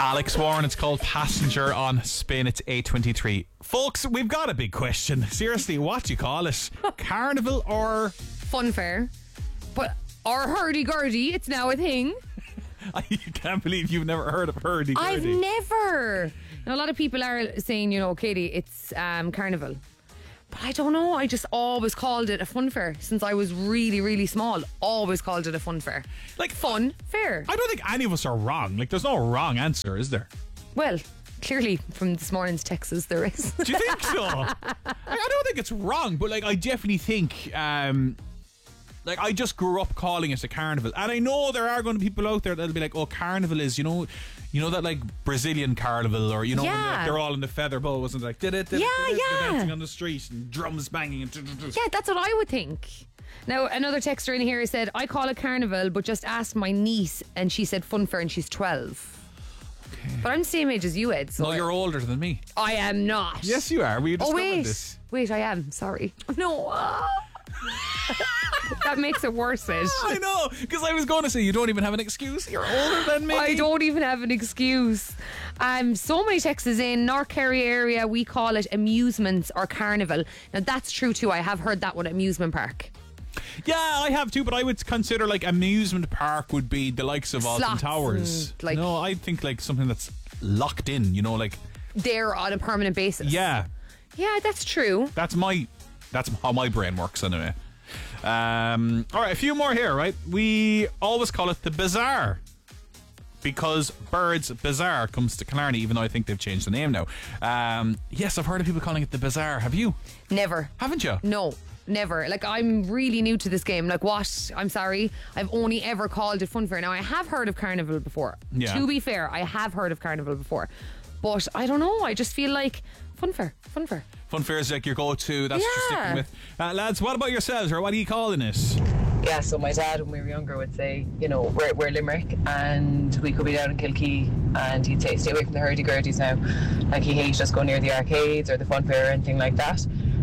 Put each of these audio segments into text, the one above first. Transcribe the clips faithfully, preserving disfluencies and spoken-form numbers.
Alex Warren, it's called Passenger on Spin. It's eight twenty-three. Folks, we've got a big question. Seriously, what do you call it? Carnival or Fun fair? But or hurdy-gurdy, it's now a thing. I can't believe you've never heard of hurdy-gurdy. I've never. Now, a lot of people are saying, you know, Katie, it's um, carnival. But I don't know, I just always called it a fun fair since I was really, really small. Always called it a fun fair. Like fun fair. I don't think any of us are wrong. Like, there's no wrong answer, is there? Well, clearly from this morning's texts there is. Do you think so? Like, I don't think it's wrong, but like I definitely think um, like I just grew up calling it a carnival. And I know there are going to be people out there that'll be like, oh, carnival is, you know, you know that like Brazilian carnival, or you know, Yeah. when they're, they're all in the feather boa, wasn't it? Like did it, did Yeah, it, did it, yeah. they're dancing on the street and drums banging and Yeah, that's what I would think. Now, another texter in here said, I call it carnival, but just asked my niece and she said fun fair and she's twelve. Okay. But I'm the same age as you, Ed. So No, you're older than me. I am not. Yes, you are. We Oh, discovered wait. this. Wait, I am. Sorry. No. That makes it worse, Ed. I know, because I was going to say you don't even have an excuse. You're older than me. I don't even have an excuse. Um, so many texts in North Kerry area. We call it amusements or carnival. Now that's true too. I have heard that one, amusement park. Yeah, I have too, but I would consider like amusement park would be the likes of Alton Slots Towers. and, like- no, I think like something that's locked in. You know, like There on a permanent basis. yeah, Yeah, that's true. that's my that's how my brain works anyway. Um, all right, a few more here. Right, we always call it the bazaar because Birds Bazaar comes to Killarney, even though I think they've changed the name now. Um, yes, I've heard of people calling it the bazaar. Have you? Never. Haven't you? No. Never. Like, I'm really new to this game. Like, what? I'm sorry. I've only ever called it fun fair. Now, I have heard of carnival before. Yeah. To be fair, I have heard of carnival before. But I don't know. I just feel like fun fair. Fun fair. Fun fair is like your go-to. That's what you're Yeah. sticking with. Uh, lads, what about yourselves, or what are you calling it? Yeah, so my dad, when we were younger, would say, you know, we're, we're Limerick and we could be down in Kilkee, and he'd say, stay away from the hurdy-gurdies now. Like, he hates just going near the arcades or the fun fair or anything like that.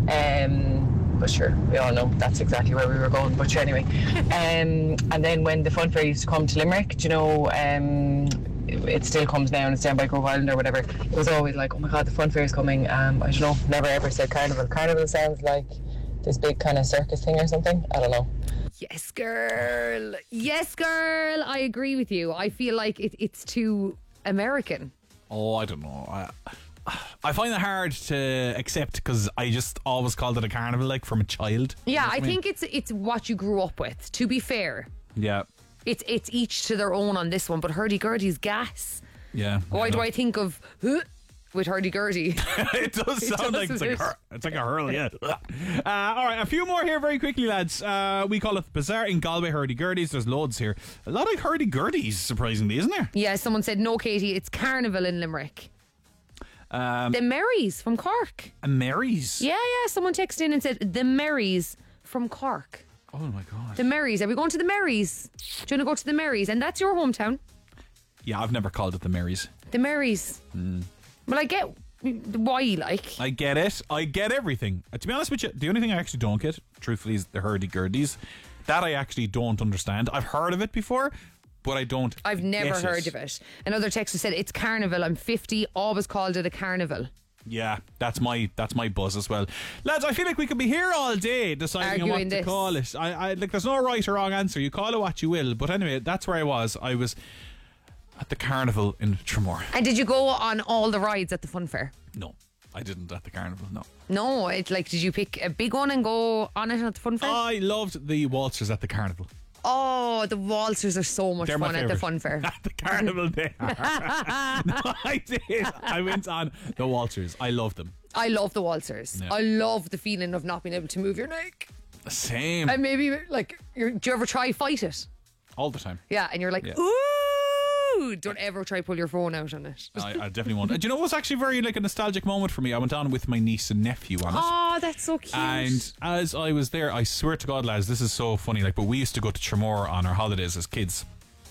Um, but sure, we all know that's exactly where we were going. But sure, anyway. Um, and then when the fun fair used to come to Limerick, do you know, um, it, it still comes now and it's down by Grove Island or whatever. It was always like, oh my God, the fun fair is coming. Um, I don't know, never ever said carnival. Carnival sounds like this big kind of circus thing or something. I don't know. Yes, girl. Yes, girl. I agree with you. I feel like it, it's too American. Oh, I don't know. I, I find it hard to accept because I just always called it a carnival, like from a child. You Yeah, know what I mean? think it's it's what you grew up with. To be fair, Yeah, it's it's each to their own on this one. But hurdy-gurdy's gas. yeah. Why do know. I think of huh, with hurdy-gurdy? it does sound like it's does, like a it? hur- it's like a hurl, yeah. uh, all right, a few more here, very quickly, lads. Uh, we call it Bazaar in Galway. Hurdy-gurdies. There's loads here. A lot of hurdy-gurdies, surprisingly, isn't there? Yeah, someone said no, Katie. It's carnival in Limerick. Um, The Marys from Cork. and Mary's. Yeah, yeah. Someone texted in and said the Marys from Cork. Oh my god. The Marys. Are we going to the Marys? Do you want to go to the Marys? And that's your hometown. Yeah, I've never called it the Marys. The Marys. Well, I get why, like. I get it. I get everything. Uh, to be honest with you, the only thing I actually don't get, truthfully, is the hurdy-gurdies. That I actually don't understand. I've heard of it before, but I don't. I've never get heard of it. Another texter said it's carnival. I'm fifty. Always called it a carnival. Yeah, that's my that's my buzz as well, lads. I feel like we could be here all day deciding on what Arguing to this. call it. I, I like. There's no right or wrong answer. You call it what you will. But anyway, that's where I was. I was at the carnival in Tremor. And did you go on all the rides at the fun fair? No, I didn't at the carnival. No, No, it's like, did you pick a big one and go on it at the fun fair? I loved the waltzers at the carnival. Oh, the waltzers are so much They're my fun at the favourite. fun fair. At the carnival, they are. No, I did. I went on the waltzers. I loved them. I love the waltzers. Yeah. I love the feeling of not being able to move your neck. Same. And maybe, like, you're, do you ever try fight it? All the time. Yeah, and you're like, Yeah. ooh, don't ever try pull your phone out on it. I, I definitely won't. Do you know what was actually very like a nostalgic moment for me? I went on with my niece and nephew on it. Oh, that's so cute. And as I was there, I swear to God, lads, this is so funny. Like, but we used to go to Tremor on our holidays as kids,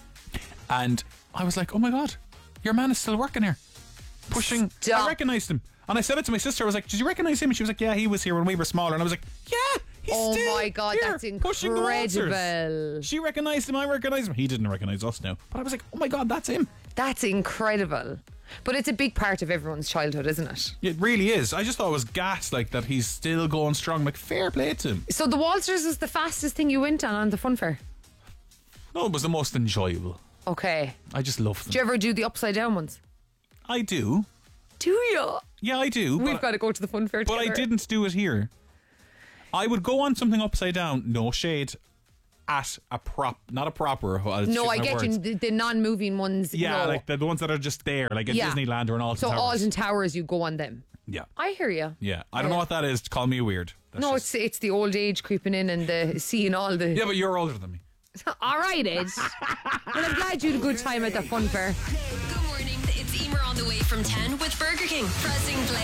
and I was like, "Oh my God, your man is still working here, pushing." Stop. I recognised him, and I said it to my sister. I was like, "Did you recognise him?" And she was like, "Yeah, he was here when we were smaller." And I was like, "Yeah, he's Oh still my God, here, that's pushing the waltzers." incredible. She recognised him. I recognised him. He didn't recognise us now, but I was like, "Oh my God, that's him." That's incredible. But it's a big part of everyone's childhood, isn't it? It really is. I just thought it was gas, like that he's still going strong. Like, fair play to him. So the Walters was the fastest thing you went on on the fun fair? No, it was the most enjoyable. Okay. I just love them. Do you ever do the upside down ones? I do. Do you? Yeah, I do. We've but, got to go to the fun fair But together. I didn't do it here. I would go on something upside down, no shade, at a prop, not a proper. uh, No, I choosing get words. you. The, the non-moving ones. Yeah, no. like the, the ones that are just there, like at Yeah. Disneyland or an Alton So Towers. Alton Towers, you go on them. Yeah. I hear you. Yeah. I don't Yeah. know what that is. Call me weird. That's No, just- it's it's the old age creeping in and the seeing all the. Yeah, but you're older than me. All right, Ed. Well, I'm glad you had a good time at the fun fair. Good morning. It's Emer on the way from ten with Burger King. Pressing play